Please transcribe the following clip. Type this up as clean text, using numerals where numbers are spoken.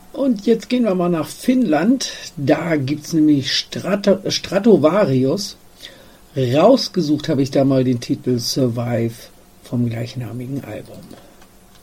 Und jetzt gehen wir mal nach Finnland. Da gibt es nämlich Stratovarius. Rausgesucht habe ich da mal den Titel Survive vom gleichnamigen Album.